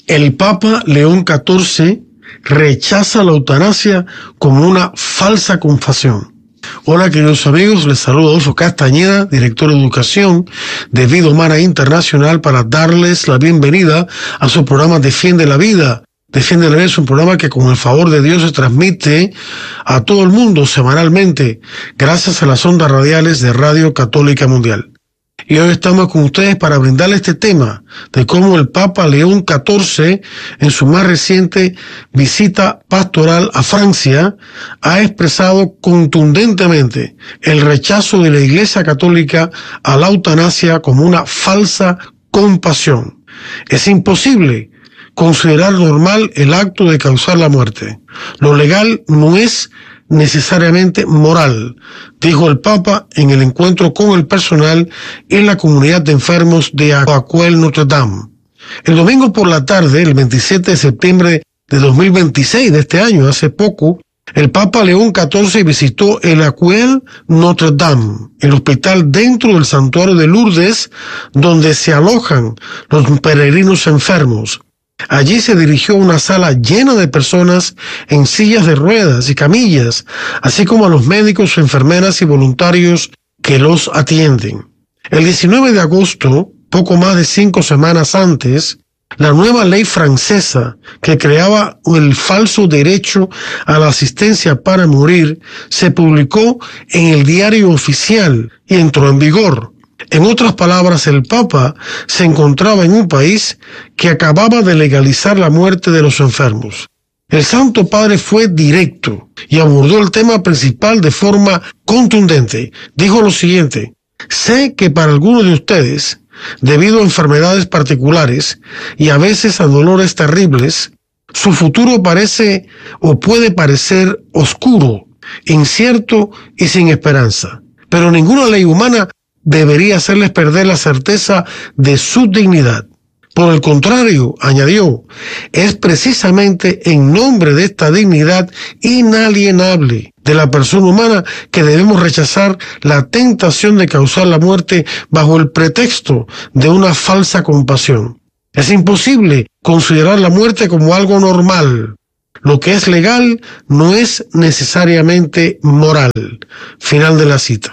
El Papa León XIV rechaza la eutanasia como una falsa confesión. Hola queridos amigos, les saluda Adolfo Castañeda, director de Educación de Vida Humana Internacional, para darles la bienvenida a su programa Defiende la Vida. Defiende la Vida es un programa que con el favor de Dios se transmite a todo el mundo semanalmente gracias a las ondas radiales de Radio Católica Mundial. Y hoy estamos con ustedes para brindarles este tema de cómo el Papa León XIV, en su más reciente visita pastoral a Francia, ha expresado contundentemente el rechazo de la Iglesia Católica a la eutanasia como una falsa compasión. Es imposible considerar normal el acto de causar la muerte. Lo legal no es necesariamente moral, dijo el Papa en el encuentro con el personal en la comunidad de enfermos de Aquel Notre Dame. El domingo por la tarde, el 27 de septiembre de 2026 de este año, hace poco, el Papa León XIV visitó el Aquel Notre Dame, el hospital dentro del santuario de Lourdes, donde se alojan los peregrinos enfermos. Allí se dirigió a una sala llena de personas en sillas de ruedas y camillas, así como a los médicos, enfermeras y voluntarios que los atienden. El 19 de agosto, poco más de 5 semanas antes, la nueva ley francesa que creaba el falso derecho a la asistencia para morir se publicó en el diario oficial y entró en vigor. En otras palabras, el Papa se encontraba en un país que acababa de legalizar la muerte de los enfermos. El Santo Padre fue directo y abordó el tema principal de forma contundente. Dijo lo siguiente: sé que para algunos de ustedes, debido a enfermedades particulares y a veces a dolores terribles, su futuro parece o puede parecer oscuro, incierto y sin esperanza. Pero ninguna ley humana debería hacerles perder la certeza de su dignidad. Por el contrario, añadió, es precisamente en nombre de esta dignidad inalienable de la persona humana que debemos rechazar la tentación de causar la muerte bajo el pretexto de una falsa compasión. Es imposible considerar la muerte como algo normal. Lo que es legal no es necesariamente moral. Final de la cita.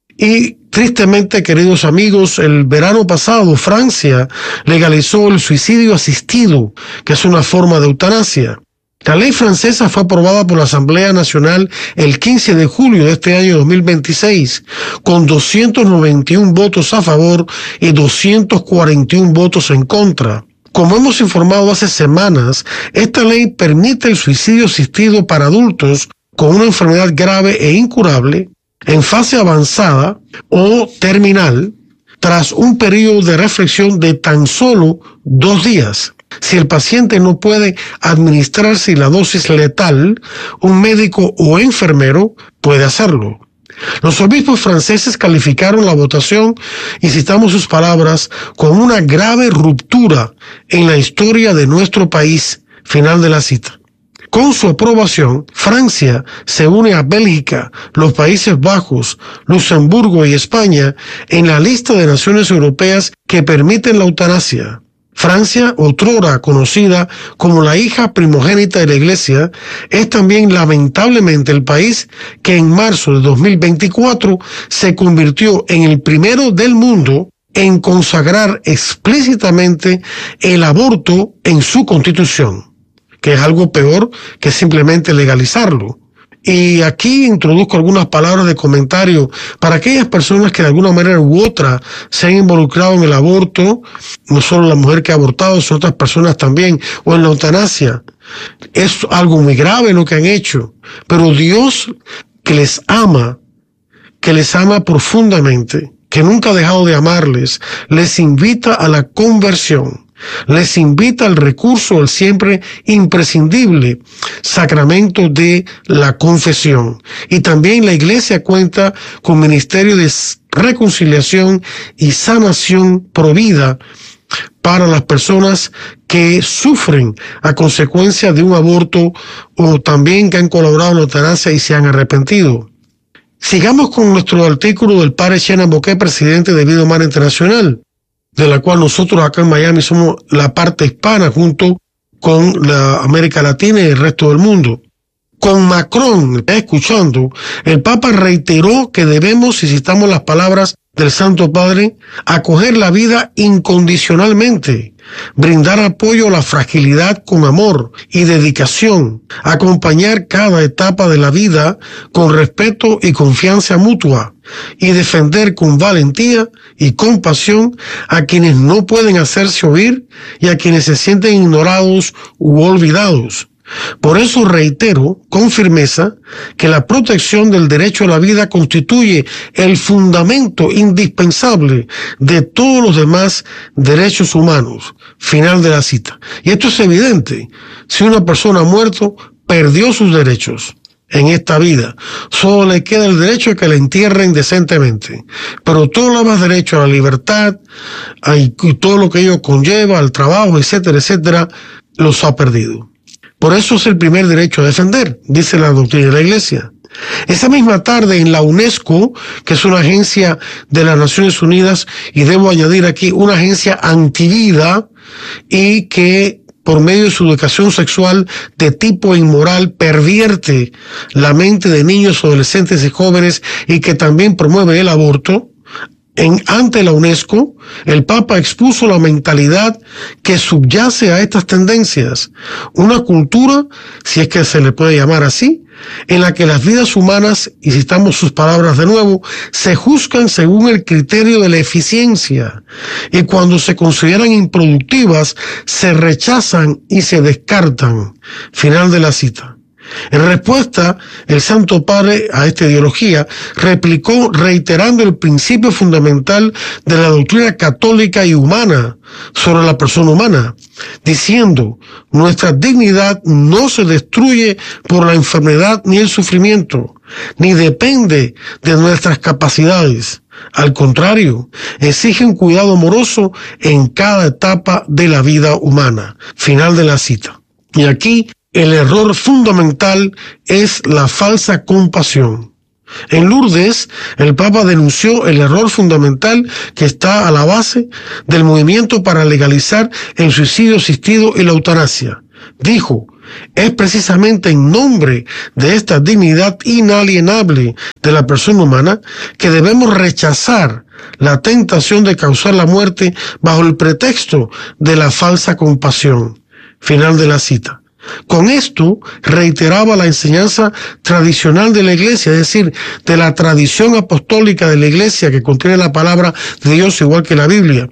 Y tristemente, queridos amigos, el verano pasado Francia legalizó el suicidio asistido, que es una forma de eutanasia. La ley francesa fue aprobada por la Asamblea Nacional el 15 de julio de este año 2026, con 291 votos a favor y 241 votos en contra. Como hemos informado hace semanas, esta ley permite el suicidio asistido para adultos con una enfermedad grave e incurable, en fase avanzada o terminal, tras un periodo de reflexión de tan solo 2 días. Si el paciente no puede administrarse la dosis letal, un médico o enfermero puede hacerlo. Los obispos franceses calificaron la votación, y citamos sus palabras, como una grave ruptura en la historia de nuestro país. Final de la cita. Con su aprobación, Francia se une a Bélgica, los Países Bajos, Luxemburgo y España en la lista de naciones europeas que permiten la eutanasia. Francia, otrora conocida como la hija primogénita de la Iglesia, es también lamentablemente el país que en marzo de 2024 se convirtió en el primero del mundo en consagrar explícitamente el aborto en su constitución, que es algo peor que simplemente legalizarlo. Y aquí introduzco algunas palabras de comentario para aquellas personas que de alguna manera u otra se han involucrado en el aborto, no solo la mujer que ha abortado, sino otras personas también, o en la eutanasia. Es algo muy grave lo que han hecho, pero Dios, que les ama profundamente, que nunca ha dejado de amarles, les invita a la conversión. Les invita al recurso al siempre imprescindible sacramento de la confesión. Y también la Iglesia cuenta con ministerio de reconciliación y sanación provida para las personas que sufren a consecuencia de un aborto o también que han colaborado en la eutanasia y se han arrepentido. Sigamos con nuestro artículo del padre Chenan Bouquet, presidente de Vida Humana Internacional. de la cual nosotros acá en Miami somos la parte hispana junto con la América Latina y el resto del mundo. Con Macron, escuchando, el Papa reiteró que debemos, si citamos las palabras del Santo Padre, acoger la vida incondicionalmente, brindar apoyo a la fragilidad con amor y dedicación, acompañar cada etapa de la vida con respeto y confianza mutua, y defender con valentía y compasión a quienes no pueden hacerse oír y a quienes se sienten ignorados u olvidados. Por eso reitero con firmeza que la protección del derecho a la vida constituye el fundamento indispensable de todos los demás derechos humanos. Final de la cita. Y esto es evidente. Si una persona ha muerto, perdió sus derechos en esta vida. Solo le queda el derecho a que la entierren decentemente. Pero todo lo demás, derecho a la libertad y todo lo que ello conlleva, al trabajo, etcétera, etcétera, los ha perdido. Por eso es el primer derecho a defender, dice la doctrina de la Iglesia. Esa misma tarde en la UNESCO, que es una agencia de las Naciones Unidas, y debo añadir aquí una agencia antivida y que por medio de su educación sexual de tipo inmoral pervierte la mente de niños, adolescentes y jóvenes y que también promueve el aborto, ante la UNESCO, el Papa expuso la mentalidad que subyace a estas tendencias, una cultura, si es que se le puede llamar así, en la que las vidas humanas, y citamos sus palabras de nuevo, se juzgan según el criterio de la eficiencia, y cuando se consideran improductivas, se rechazan y se descartan. Final de la cita. En respuesta, el Santo Padre a esta ideología replicó reiterando el principio fundamental de la doctrina católica y humana sobre la persona humana, diciendo: nuestra dignidad no se destruye por la enfermedad ni el sufrimiento, ni depende de nuestras capacidades. Al contrario, exige un cuidado amoroso en cada etapa de la vida humana. Final de la cita. Y aquí el error fundamental es la falsa compasión. En Lourdes, el Papa denunció el error fundamental que está a la base del movimiento para legalizar el suicidio asistido y la eutanasia. Dijo: es precisamente en nombre de esta dignidad inalienable de la persona humana que debemos rechazar la tentación de causar la muerte bajo el pretexto de la falsa compasión. Final de la cita. Con esto reiteraba la enseñanza tradicional de la Iglesia, es decir, de la tradición apostólica de la Iglesia que contiene la palabra de Dios igual que la Biblia.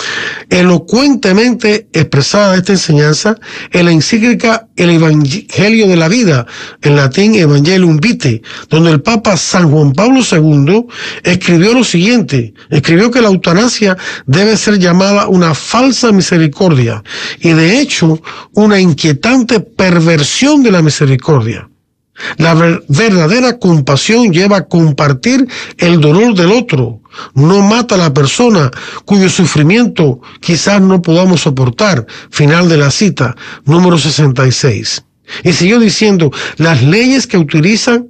Elocuentemente expresada esta enseñanza en la encíclica El Evangelio de la Vida, en latín Evangelium Vitae, donde el Papa San Juan Pablo II escribió lo siguiente: escribió que la eutanasia debe ser llamada una falsa misericordia y de hecho una inquietante perversión de la misericordia. La verdadera compasión lleva a compartir el dolor del otro, no mata a la persona cuyo sufrimiento quizás no podamos soportar. Final de la cita, número 66. Y siguió diciendo: las leyes que autorizan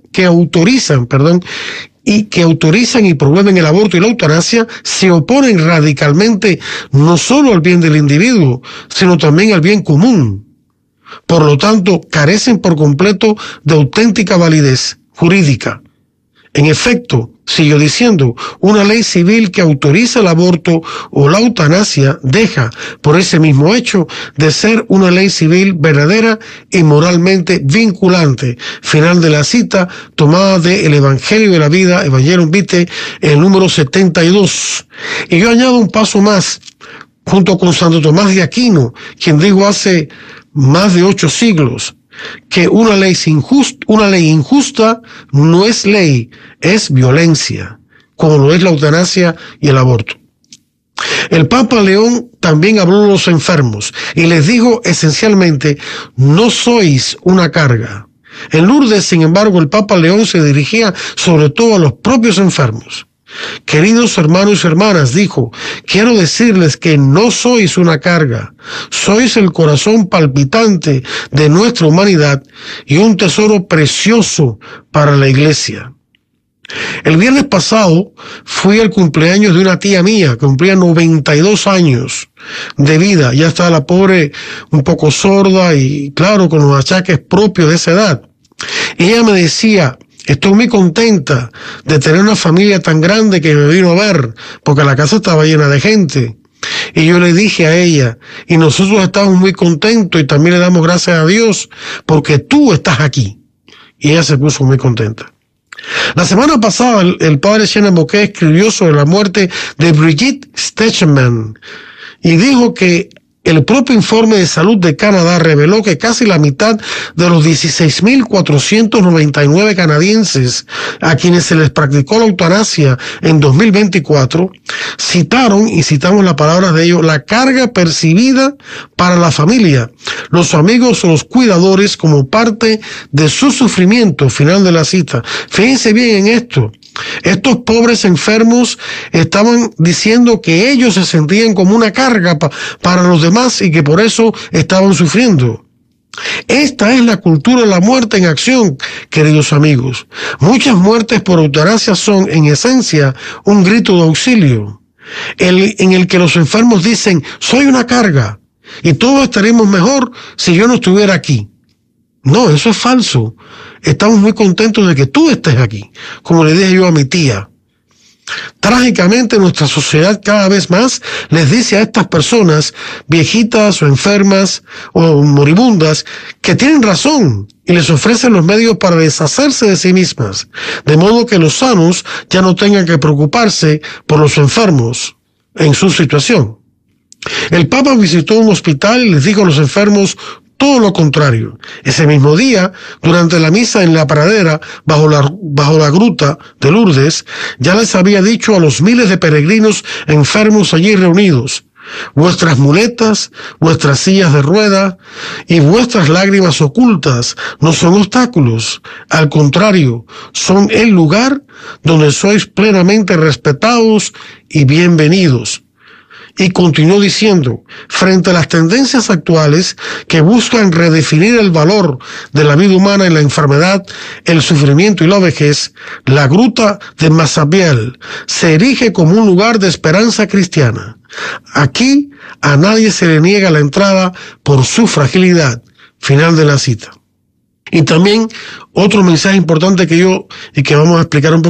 y promueven el aborto y la eutanasia se oponen radicalmente no solo al bien del individuo, sino también al bien común. Por lo tanto, carecen por completo de auténtica validez jurídica. En efecto, siguió diciendo, una ley civil que autoriza el aborto o la eutanasia deja, por ese mismo hecho, de ser una ley civil verdadera y moralmente vinculante. Final de la cita, tomada de El Evangelio de la Vida, Evangelium Vitae, el número 72. Y yo añado un paso más, junto con Santo Tomás de Aquino, quien dijo hace más de 8 siglos, que una ley injusta no es ley, es violencia, como lo es la eutanasia y el aborto. El Papa León también habló de los enfermos y les dijo esencialmente: no sois una carga. En Lourdes, sin embargo, el Papa León se dirigía sobre todo a los propios enfermos. Queridos hermanos y hermanas, dijo, quiero decirles que no sois una carga, sois el corazón palpitante de nuestra humanidad y un tesoro precioso para la Iglesia. El viernes pasado fui al cumpleaños de una tía mía que cumplía 92 años de vida. Ya está la pobre un poco sorda y claro, con los achaques propios de esa edad. Y ella me decía: estoy muy contenta de tener una familia tan grande que me vino a ver, porque la casa estaba llena de gente. Y yo le dije a ella: y nosotros estamos muy contentos y también le damos gracias a Dios porque tú estás aquí. Y ella se puso muy contenta. La semana pasada el padre Shannon Bouquet escribió sobre la muerte de Brigitte Stechman y dijo que el propio informe de salud de Canadá reveló que casi la mitad de los 16.499 canadienses a quienes se les practicó la eutanasia en 2024 citaron, y citamos las palabras de ellos, la carga percibida para la familia, los amigos o los cuidadores como parte de su sufrimiento. Final de la cita. Fíjense bien en esto. Estos pobres enfermos estaban diciendo que ellos se sentían como una carga para los demás y que por eso estaban sufriendo. Esta es la cultura de la muerte en acción, queridos amigos. Muchas muertes por eutanasia son, en esencia, un grito de auxilio, en el que los enfermos dicen: soy una carga y todos estaremos mejor si yo no estuviera aquí. No, eso es falso. Estamos muy contentos de que tú estés aquí, como le dije yo a mi tía. Trágicamente, nuestra sociedad cada vez más les dice a estas personas, viejitas o enfermas o moribundas, que tienen razón y les ofrecen los medios para deshacerse de sí mismas, de modo que los sanos ya no tengan que preocuparse por los enfermos en su situación. El Papa visitó un hospital y les dijo a los enfermos todo lo contrario. Ese mismo día, durante la misa en la pradera, bajo la gruta de Lourdes, ya les había dicho a los miles de peregrinos enfermos allí reunidos: vuestras muletas, vuestras sillas de rueda y vuestras lágrimas ocultas no son obstáculos. Al contrario, son el lugar donde sois plenamente respetados y bienvenidos. Y continuó diciendo: frente a las tendencias actuales que buscan redefinir el valor de la vida humana en la enfermedad, el sufrimiento y la vejez, la gruta de Massabielle se erige como un lugar de esperanza cristiana. Aquí a nadie se le niega la entrada por su fragilidad. Final de la cita. Y también otro mensaje importante que vamos a explicar un poco